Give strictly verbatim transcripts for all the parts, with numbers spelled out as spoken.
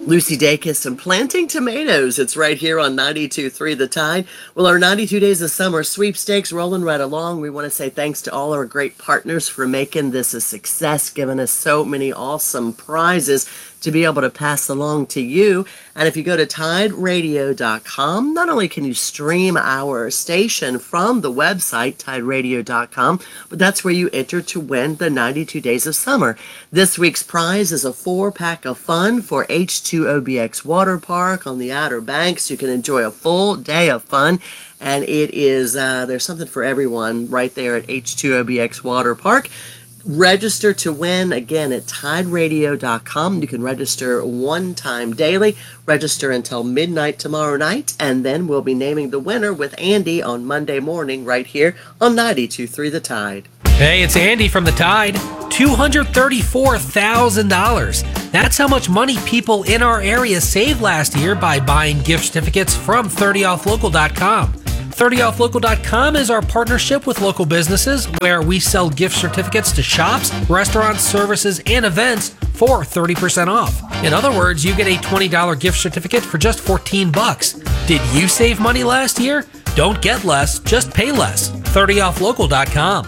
Lucy Dacus and Planting Tomatoes. It's right here on ninety-two point three The Tide. Well, our ninety-two Days of Summer sweepstakes rolling right along. We want to say thanks to all our great partners for making this a success, giving us so many awesome prizes to be able to pass along to you. And if you go to tide radio dot com, not only can you stream our station from the website, tide radio dot com, but that's where you enter to win the ninety-two Days of Summer. This week's prize is a four-pack of fun for H two O B X Water Park on the Outer Banks. You can enjoy a full day of fun, and it is, uh, there's something for everyone right there at H two O B X Water Park. Register to win, again, at tide radio dot com. You can register one time daily. Register until midnight tomorrow night, and then we'll be naming the winner with Andy on Monday morning right here on ninety-two point three The Tide. Hey, it's Andy from The Tide. two hundred thirty-four thousand dollars. That's how much money people in our area saved last year by buying gift certificates from thirty off local dot com. thirty off local dot com is our partnership with local businesses where we sell gift certificates to shops, restaurants, services, and events for thirty percent off. In other words, you get a twenty dollars gift certificate for just fourteen bucks. Did you save money last year? Don't get less, just pay less. thirty off local dot com.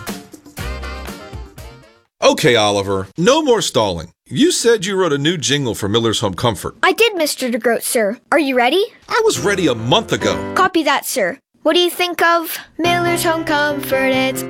Okay, Oliver, no more stalling. You said you wrote a new jingle for Miller's Home Comfort. I did, Mister DeGroat, sir. Are you ready? I was ready a month ago. Copy that, sir. What do you think of Miller's Home Comfort? It's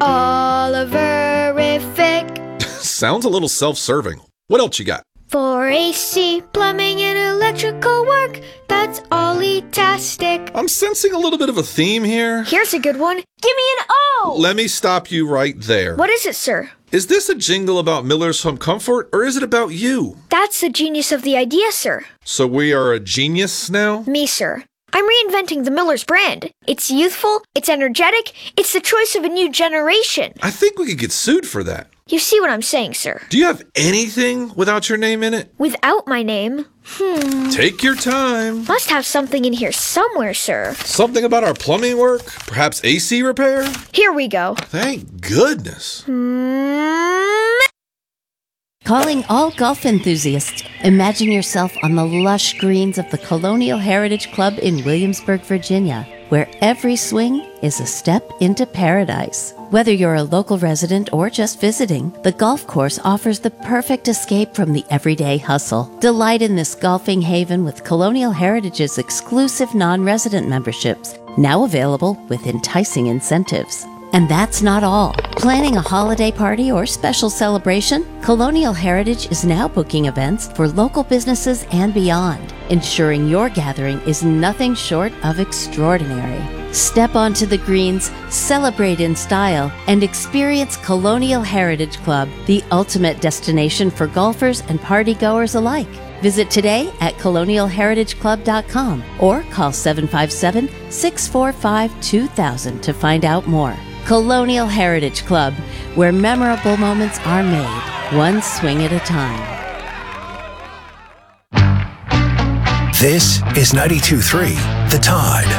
Oliverific. Sounds a little self-serving. What else you got? For A C, plumbing, and electrical work, that's Ollie-tastic. I'm sensing a little bit of a theme here. Here's a good one. Give me an O! Let me stop you right there. What is it, sir? Is this a jingle about Miller's Home Comfort, or is it about you? That's the genius of the idea, sir. So we are a genius now? Me, sir. I'm reinventing the Miller's brand. It's youthful, it's energetic, it's the choice of a new generation. I think we could get sued for that. You see what I'm saying, sir? Do you have anything without your name in it? Without my name? Hmm. Take your time. Must have something in here somewhere, sir. Something about our plumbing work? Perhaps A C repair? Here we go. Thank goodness. Hmm. Calling all golf enthusiasts. Imagine yourself on the lush greens of the Colonial Heritage Club in Williamsburg, Virginia, where every swing is a step into paradise. Whether you're a local resident or just visiting, the golf course offers the perfect escape from the everyday hustle. Delight in this golfing haven with Colonial Heritage's exclusive non-resident memberships, now available with enticing incentives. And that's not all. Planning a holiday party or special celebration? Colonial Heritage is now booking events for local businesses and beyond, ensuring your gathering is nothing short of extraordinary. Step onto the greens, celebrate in style, and experience Colonial Heritage Club, the ultimate destination for golfers and partygoers alike. Visit today at colonial heritage club dot com or call seven five seven, six four five, two thousand to find out more. Colonial Heritage Club, where memorable moments are made, one swing at a time. This is ninety-two point three The Tide.